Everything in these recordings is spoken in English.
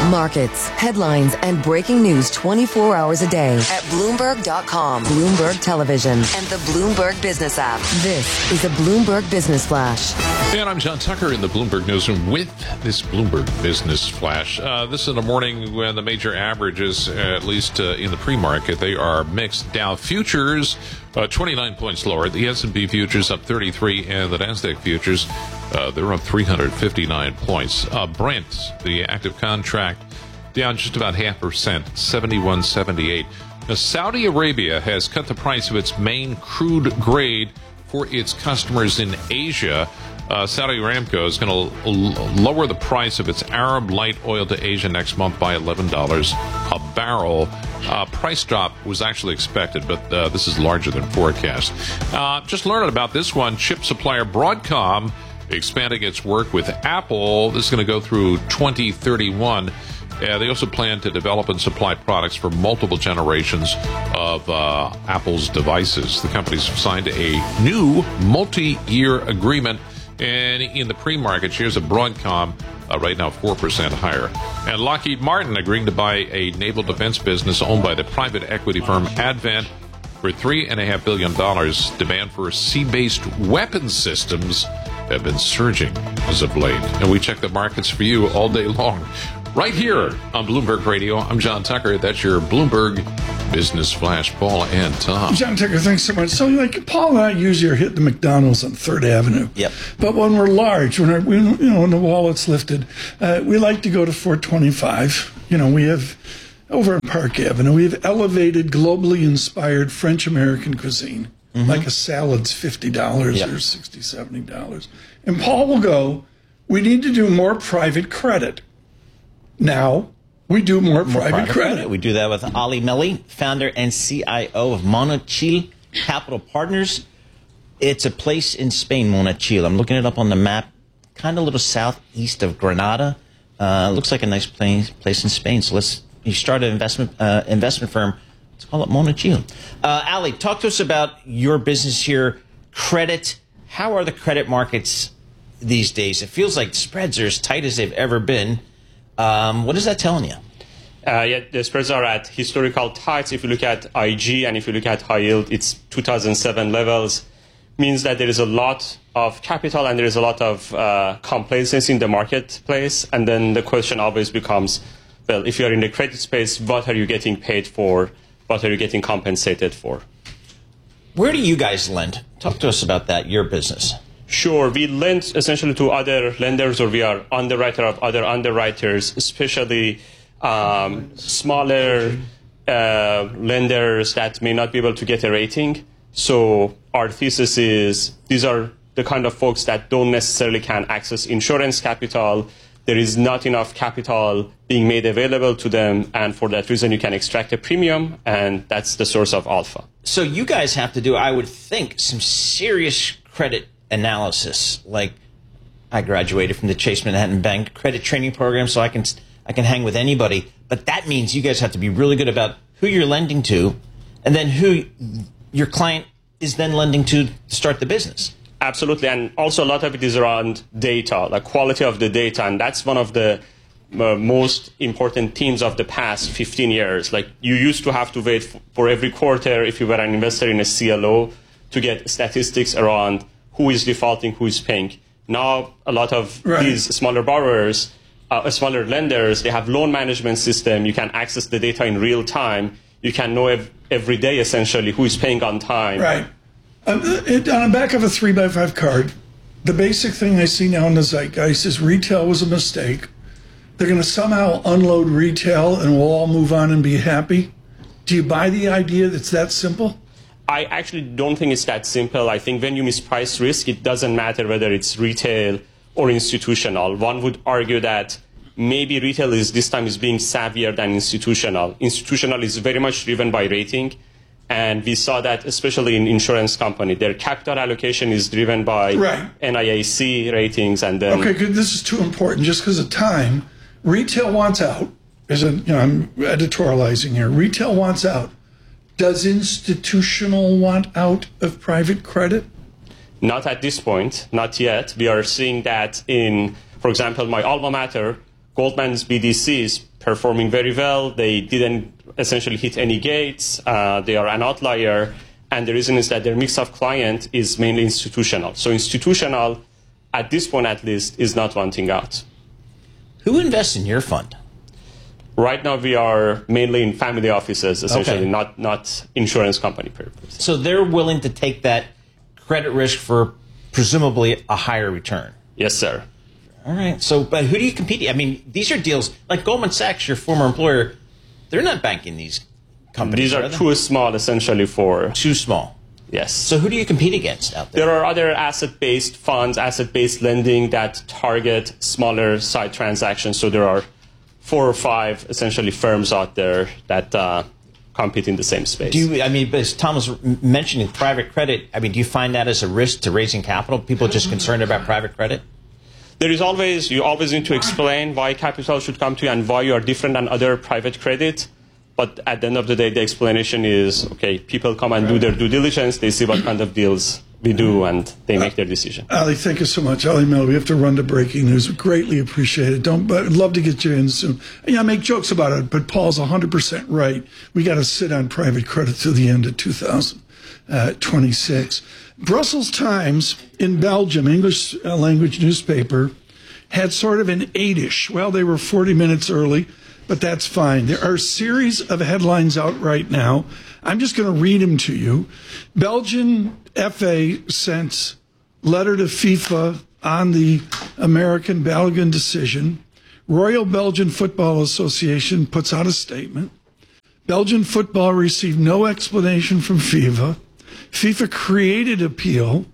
Markets, headlines, and breaking news 24 hours a day at Bloomberg.com, Bloomberg Television, and the Bloomberg Business app. This is a Bloomberg Business Flash. And I'm John Tucker in the Bloomberg Newsroom with this Bloomberg Business Flash. This is in the morning when the major averages, at least in the pre-market, they are mixed. Dow futures, 29 points lower. The S&P futures up 33, and the NASDAQ futures, they're up 359 points. Brent, the active contract, down just about 0.5%, 71.78. Now, Saudi Arabia has cut the price of its main crude grade for its customers in Asia. Saudi Aramco is going to lower the price of its Arab light oil to Asia next month by $11 a barrel. Price drop was actually expected, but this is larger than forecast. Just learning about this one, chip supplier Broadcom expanding its work with Apple. This is going to go through 2031. They also plan to develop and supply products for multiple generations of Apple's devices. The company's signed a new multi-year agreement. And in the pre-market, shares of Broadcom right now 4% higher. And Lockheed Martin agreeing to buy a naval defense business owned by the private equity firm Advent for $3.5 billion. Demand for sea-based weapon systems have been surging as of late. And we check the markets for you all day long. Right here on Bloomberg Radio, I'm John Tucker. That's your Bloomberg Business Flash. Paul and Tom. John Tucker, thanks so much. So, like, Paul and I usually are hitting the McDonald's on 3rd Avenue. Yep. But when we're large, when the wallet's lifted, we like to go to 425. We have, over on Park Avenue, we have elevated, globally inspired French-American cuisine. Mm-hmm. Like a salad's $50 yep. or $60, $70. And Paul will go, we need to do more private credit. Now, we do more private credit. We do that with Ali Melli, founder and CIO of Monachil Capital Partners. It's a place in Spain, Monachil. I'm looking it up on the map, kind of a little southeast of Granada. Looks like a nice place in Spain. So you start an investment firm. Let's call it Monachil. Ali, talk to us about your business here. Credit. How are the credit markets these days? It feels like spreads are as tight as they've ever been. What is that telling you? The spreads are at historical tights. If you look at IG and if you look at high yield, it's 2007 levels. Means that there is a lot of capital and there is a lot of complacency in the marketplace. And then the question always becomes, well, if you're in the credit space, what are you getting paid for? What are you getting compensated for? Where do you guys lend? Talk to us about that, your business. Sure. We lend essentially to other lenders, or we are underwriter of other underwriters, especially smaller lenders that may not be able to get a rating. So our thesis is these are the kind of folks that don't necessarily can access insurance capital. There is not enough capital being made available to them, and for that reason you can extract a premium, and that's the source of alpha. So you guys have to do, I would think, some serious credit analysis. Like, I graduated from the Chase Manhattan Bank credit training program, so I can hang with anybody. But that means you guys have to be really good about who you're lending to, and then who your client is then lending to start the business. Absolutely, and also a lot of it is around data, the quality of the data, and that's one of the most important themes of the past 15 years. Like, you used to have to wait for every quarter if you were an investor in a CLO to get statistics around who is defaulting, who is paying. Now, a lot of these smaller borrowers, smaller lenders, they have loan management system. You can access the data in real time. You can know every day, essentially, who is paying on time. Right. On the back of a 3x5 card, the basic thing I see now in the zeitgeist is retail was a mistake. They're going to somehow unload retail and we'll all move on and be happy. Do you buy the idea that it's that simple? I actually don't think it's that simple. I think when you misprice risk, it doesn't matter whether it's retail or institutional. One would argue that maybe retail this time is being savvier than institutional. Institutional is very much driven by rating. And we saw that especially in insurance company. Their capital allocation is driven by NIAC ratings. And then okay, good. This is too important just because of time. Retail wants out. I'm editorializing here. Retail wants out. Does institutional want out of private credit? Not at this point, not yet. We are seeing that in, for example, my alma mater, Goldman's BDCs performing very well. They didn't essentially hit any gates. They are an outlier. And the reason is that their mix of client is mainly institutional. So institutional, at this point at least, is not wanting out. Who invests in your fund? Right now, we are mainly in family offices, essentially, not insurance company purposes. So they're willing to take that credit risk for presumably a higher return. Yes, sir. All right. So, but who do you compete? I mean, these are deals like Goldman Sachs, your former employer. They're not banking these companies. These are too small, essentially, for... Too small. Yes. So who do you compete against out there? There are other asset-based funds, asset-based lending that target smaller side transactions. So there are 4 or 5, essentially, firms out there that compete in the same space. But as Tom was mentioning, private credit, do you find that as a risk to raising capital? People just concerned about private credit? You always need to explain why capital should come to you and why you are different than other private credit. But at the end of the day, the explanation is, okay, people come and do their due diligence, they see what kind of deals we do, and they make their decision. Ali, thank you so much. Ali Miller, we have to run to breaking news. Greatly appreciate it. But I'd love to get you in soon. I make jokes about it, but Paul's 100% right. We got to sit on private credit through the end of 2026. Brussels Times in Belgium, English language newspaper, had sort of an 8-ish. Well, they were 40 minutes early, but that's fine. There are a series of headlines out right now. I'm just going to read them to you. Belgian FA sent letter to FIFA on the American Balogun decision. Royal Belgian Football Association puts out a statement. Belgian football received no explanation from FIFA. FIFA created appeal,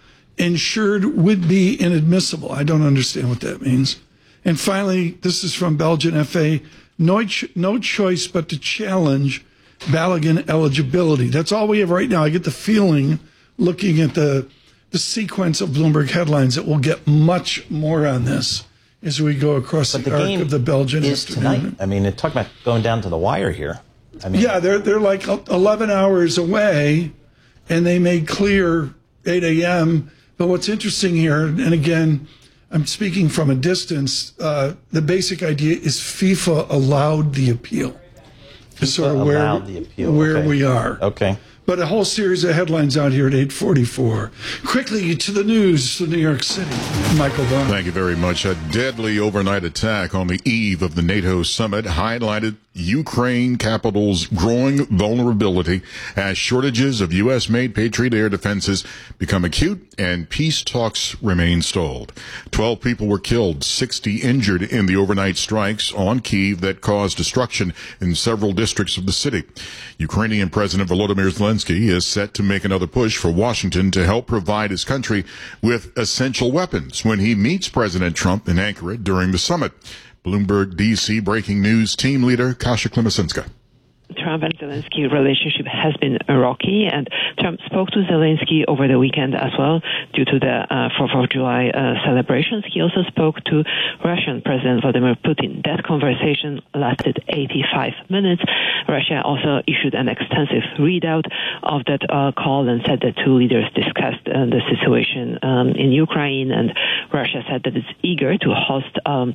ensured would be inadmissible. I don't understand what that means. And finally, this is from Belgian FA. No choice but to challenge Balogun eligibility. That's all we have right now. I get the feeling, looking at the sequence of Bloomberg headlines, that we'll get much more on this as we go across the arc of the Belgian afternoon. Tonight. Talk about going down to the wire here. Yeah, they're like 11 hours away, and they made clear 8 a.m. But what's interesting here, and again, I'm speaking from a distance, the basic idea is FIFA allowed the appeal. Is sort of where we are. Okay. But a whole series of headlines out here at 8:44. Quickly to the news to New York City. Michael Barr. Thank you very much. A deadly overnight attack on the eve of the NATO summit highlighted Ukraine capital's growing vulnerability as shortages of U.S.-made Patriot air defenses become acute and peace talks remain stalled. 12 people were killed, 60 injured in the overnight strikes on Kyiv that caused destruction in several districts of the city. Ukrainian President Volodymyr Zelensky is set to make another push for Washington to help provide his country with essential weapons when he meets President Trump in Ankara during the summit. Bloomberg D.C. breaking news team leader Kasia Klimasinska. Trump and Zelensky relationship has been rocky, and Trump spoke to Zelensky over the weekend as well due to the 4th of July celebrations. He also spoke to Russian President Vladimir Putin. That conversation lasted 85 minutes. Russia also issued an extensive readout of that call and said that two leaders discussed the situation in Ukraine, and Russia said that it's eager to host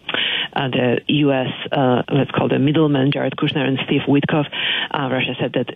the U.S., let's call them middlemen, Jared Kushner and Steve Witkoff. Russia said that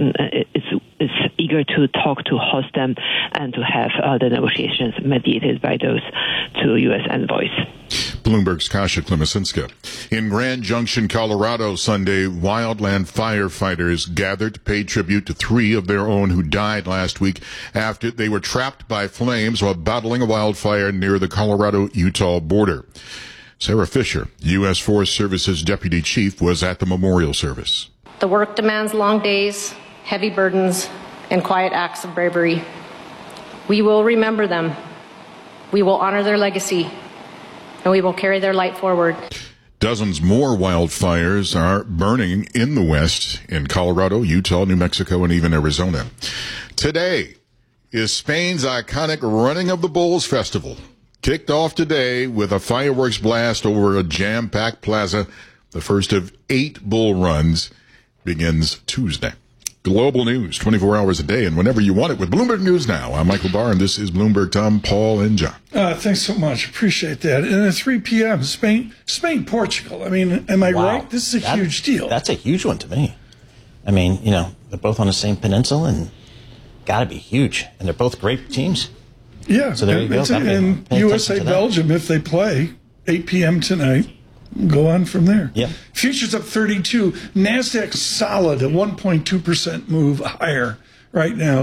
it's eager to talk to host them and to have the negotiations mediated by those two U.S. envoys. Bloomberg's Kasia Klimasinska. In Grand Junction, Colorado, Sunday, wildland firefighters gathered to pay tribute to 3 of their own who died last week after they were trapped by flames while battling a wildfire near the Colorado-Utah border. Sarah Fisher, U.S. Forest Service's deputy chief, was at the memorial service. The work demands long days, heavy burdens, and quiet acts of bravery. We will remember them. We will honor their legacy, and we will carry their light forward. Dozens more wildfires are burning in the West, in Colorado, Utah, New Mexico, and even Arizona. Today is Spain's iconic Running of the Bulls Festival. Kicked off today with a fireworks blast over a jam-packed plaza. The first of 8 bull runs begins Tuesday. Global news 24 hours a day and whenever you want it with Bloomberg News Now. I'm Michael Barr, and this is Bloomberg Tom, Paul, and John. Thanks so much. Appreciate that. And at 3 p.m., Spain, Portugal. I mean, am I right? This is a huge deal. That's a huge one to me. I mean, they're both on the same peninsula and got to be huge. And they're both great teams. Yeah. So there you go. And USA, Belgium, if they play, 8 p.m. tonight. Go on from there. Yep. Futures up 32. NASDAQ solid, a 1.2% move higher right now,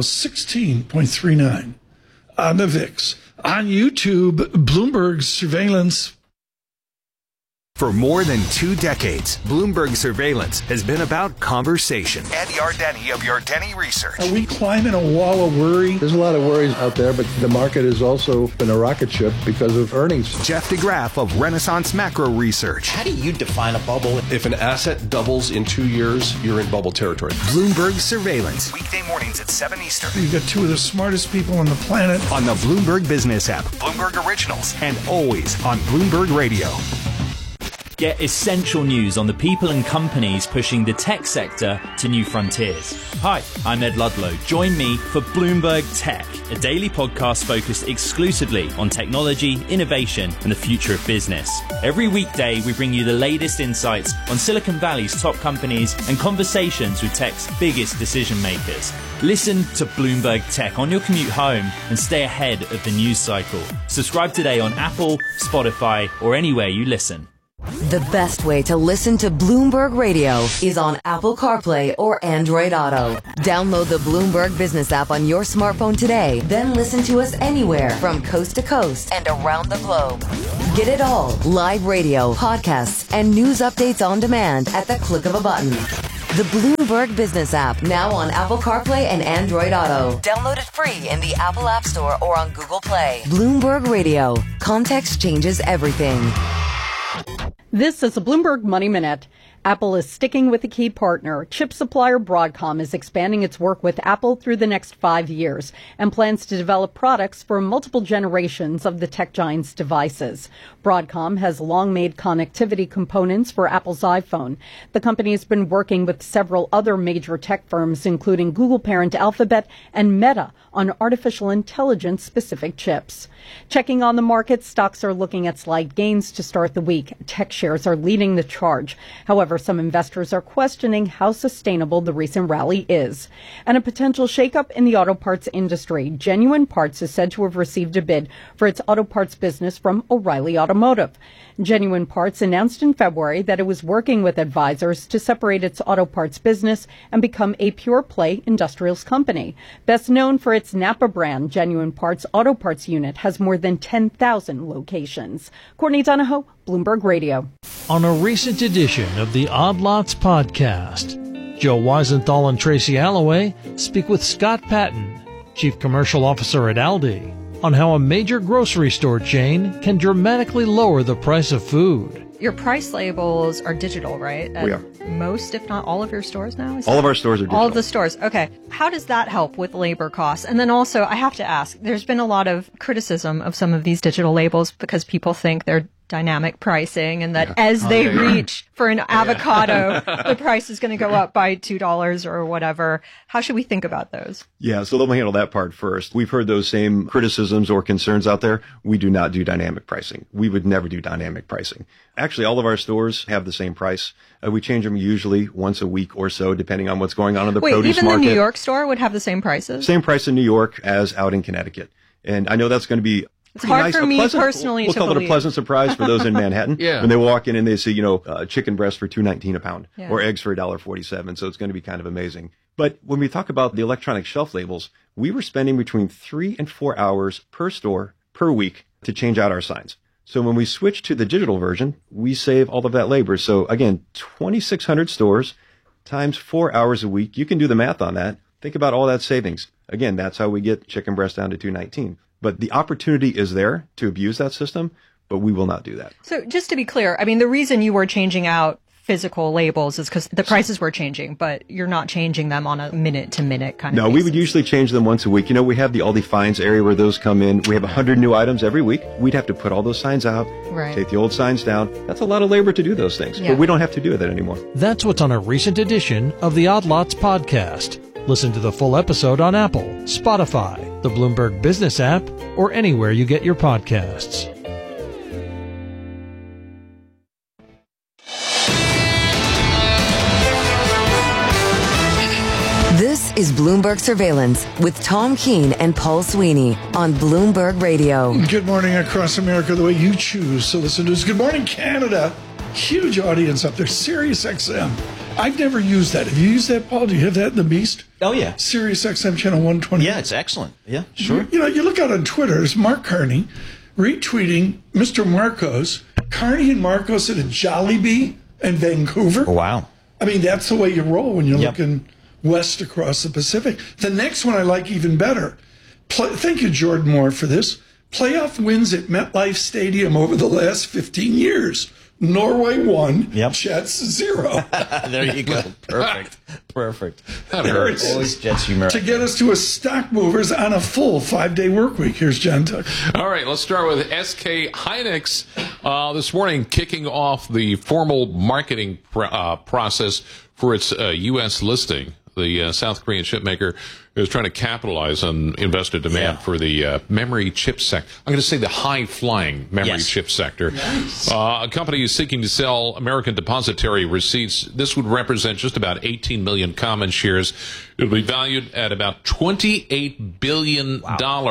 16.39 on the VIX. On YouTube, Bloomberg Surveillance. For more than 2 decades, Bloomberg Surveillance has been about conversation. Ed Yardeni of Yardeni Research. Are we climbing a wall of worry? There's a lot of worries out there, but the market has also been a rocket ship because of earnings. Jeff DeGraff of Renaissance Macro Research. How do you define a bubble? If an asset doubles in 2 years, you're in bubble territory. Bloomberg Surveillance. Weekday mornings at 7 Eastern. You've got 2 of the smartest people on the planet. On the Bloomberg Business app, Bloomberg Originals, and always on Bloomberg Radio. Get essential news on the people and companies pushing the tech sector to new frontiers. Hi, I'm Ed Ludlow. Join me for Bloomberg Tech, a daily podcast focused exclusively on technology, innovation, and the future of business. Every weekday, we bring you the latest insights on Silicon Valley's top companies and conversations with tech's biggest decision makers. Listen to Bloomberg Tech on your commute home and stay ahead of the news cycle. Subscribe today on Apple, Spotify, or anywhere you listen. The best way to listen to Bloomberg Radio is on Apple CarPlay or Android Auto. Download the Bloomberg Business app on your smartphone today, then listen to us anywhere from coast to coast and around the globe. Get it all, live radio, podcasts, and news updates on demand at the click of a button. The Bloomberg Business app, now on Apple CarPlay and Android Auto. Download it free in the Apple App Store or on Google Play. Bloomberg Radio. Context changes everything. This is a Bloomberg Money Minute. Apple is sticking with a key partner. Chip supplier Broadcom is expanding its work with Apple through the next 5 years and plans to develop products for multiple generations of the tech giant's devices. Broadcom has long made connectivity components for Apple's iPhone. The company has been working with several other major tech firms, including Google parent Alphabet and Meta, on artificial intelligence specific chips. Checking on the market, stocks are looking at slight gains to start the week. Tech shares are leading the charge. However, some investors are questioning how sustainable the recent rally is. And a potential shakeup in the auto parts industry. Genuine Parts is said to have received a bid for its auto parts business from O'Reilly Automotive. Genuine Parts announced in February that it was working with advisors to separate its auto parts business and become a pure-play industrials company. Best known for its Napa brand, Genuine Parts Auto Parts unit has more than 10,000 locations. Courtney Donahoe, Bloomberg Radio. On a recent edition of the Odd Lots podcast, Joe Weisenthal and Tracy Alloway speak with Scott Patton, Chief Commercial Officer at Aldi, on how a major grocery store chain can dramatically lower the price of food. Your price labels are digital, right? We are. Most, if not all of your stores now? All of our stores are digital. All of the stores. Okay. How does that help with labor costs? And then also, I have to ask, there's been a lot of criticism of some of these digital labels because people think they're dynamic pricing and that as they reach for an avocado, the price is going to go up by $2 or whatever. How should we think about those? Yeah, so let me handle that part first. We've heard those same criticisms or concerns out there. We do not do dynamic pricing. We would never do dynamic pricing. Actually, all of our stores have the same price. We change them usually once a week or so, depending on what's going on in the produce market. Wait, even the New York store would have the same prices? Same price in New York as out in Connecticut. And I know that's going to be it's hard for me personally to believe. We'll call it a pleasant surprise for those in Manhattan. When they walk in and they see, chicken breast for $2.19 a pound or eggs for $1.47. So it's going to be kind of amazing. But when we talk about the electronic shelf labels, we were spending between 3 and 4 hours per store per week to change out our signs. So when we switch to the digital version, we save all of that labor. So again, 2,600 stores times 4 hours a week. You can do the math on that. Think about all that savings. Again, that's how we get chicken breast down to $2.19. But the opportunity is there to abuse that system, but we will not do that. So just to be clear, I mean, the reason you were changing out physical labels is because the prices were changing, but you're not changing them on a minute-to-minute kind of basis. We would usually change them once a week. We have the Aldi Finds area where those come in. We have 100 new items every week. We'd have to put all those signs out, take the old signs down. That's a lot of labor to do those things, but we don't have to do that anymore. That's what's on a recent edition of the Odd Lots podcast. Listen to the full episode on Apple, Spotify, the Bloomberg Business app, or anywhere you get your podcasts. This is Bloomberg Surveillance with Tom Keene and Paul Sweeney on Bloomberg Radio. Good morning across America, the way you choose to listen to us. Good morning, Canada. Huge audience up there. Sirius XM. I've never used that. Have you used that, Paul? Do you have that in the Beast? Oh, yeah. Sirius XM channel 120. Yeah, it's excellent. Yeah, sure. You know, you look out on Twitter, there's Mark Carney retweeting Mr. Marcos. Carney and Marcos at a Jollibee in Vancouver. Oh, wow. I mean, that's the way you roll when you're looking west across the Pacific. The next one I like even better. Thank you, Jordan Moore, for this. Playoff wins at MetLife Stadium over the last 15 years. Norway 1, Jets 0. There you go. Perfect. That hurts. Always Jets humor. To get us to a stock movers on a full 5-day work week. Here's John Tucker. All right, let's start with SK Hynix. This morning, kicking off the formal marketing process for its U.S. listing. The South Korean chipmaker is trying to capitalize on investor demand for the memory chip sector. I'm going to say the high-flying memory chip sector. Nice. A company is seeking to sell American depository receipts. This would represent just about 18 million common shares. It will be valued at about $28 billion.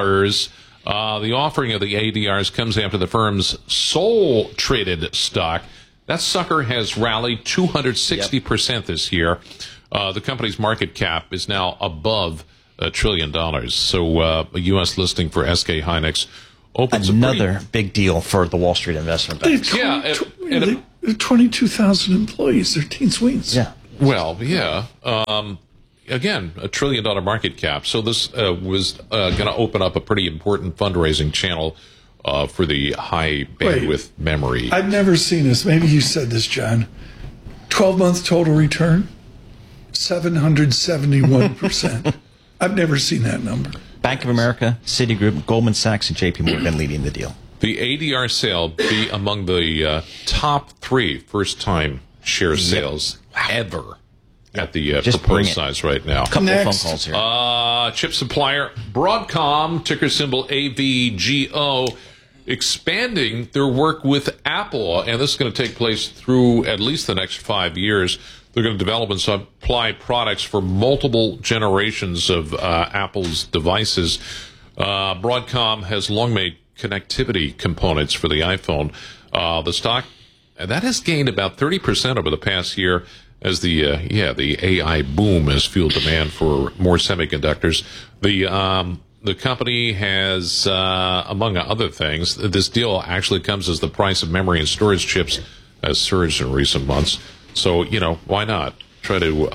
Wow. The offering of the ADRs comes after the firm's sole traded stock. That sucker has rallied 260% this year. The company's market cap is now above $1 trillion. So a U.S. listing for SK Hynix opens another big deal for the Wall Street investment bank. They have 22,000 employees. They're teen sweets. Yeah. Well, yeah. Again, $1 trillion market cap. So this was going to open up a pretty important fundraising channel for the high bandwidth memory. I've never seen this. Maybe you said this, John. 12-month total return. 771%. I've never seen that number. Bank of America, Citigroup, Goldman Sachs, and JP Morgan leading the deal. The ADR sale be among the top 3 first-time share sales ever at the proposed size right now. Couple of phone calls here. Chip supplier Broadcom, ticker symbol AVGO, expanding their work with Apple, and this is going to take place through at least the next 5 years. They're going to develop and supply products for multiple generations of Apple's devices. Broadcom has long made connectivity components for the iPhone. The stock, that has gained about 30% over the past year as the AI boom has fueled demand for more semiconductors. The company has, among other things, this deal actually comes as the price of memory and storage chips has surged in recent months. So, why not try to...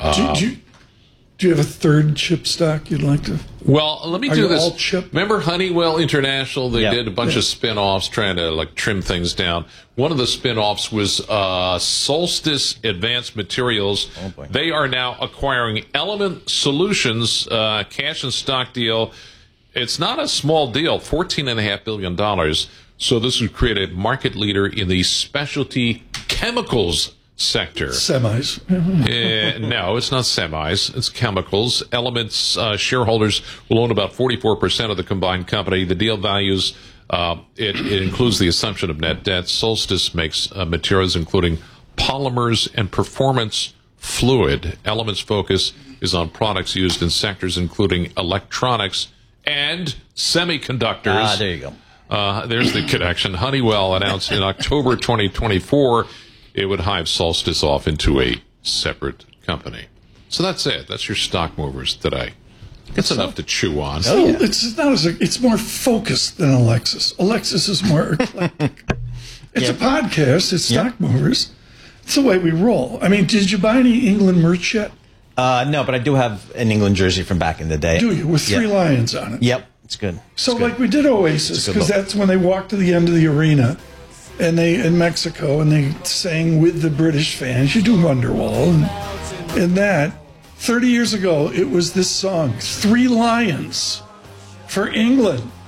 Do you have a third chip stock you'd like to... Well, let me do this. All chip? Remember Honeywell International? They did a bunch of spin-offs trying to trim things down. One of the spin-offs was Solstice Advanced Materials. Oh, boy. They are now acquiring Element Solutions, cash and stock deal. It's not a small deal, $14.5 billion. So this would create a market leader in the specialty chemicals sector. Semis. No, it's not semis. It's chemicals. Element's shareholders will own about 44% of the combined company. The deal values, it includes the assumption of net debt. Solstice makes materials including polymers and performance fluid. Element's focus is on products used in sectors including electronics and semiconductors. There you go. There's the connection. Honeywell announced in October 2024 it would hive Solstice off into a separate company. So that's it. That's your stock movers today. It's enough to chew on. It's more focused than Alexis. Alexis is more eclectic. It's a podcast. It's stock movers. It's the way we roll. I mean, did you buy any England merch yet? No, but I do have an England jersey from back in the day. Do you? With 3 lions on it? Yep. It's good. So we did Oasis, because that's when they walked to the end of the arena. And in Mexico, and they sang with the British fans. You do Wonderwall, and that 30 years ago, it was this song, 3 Lions for England.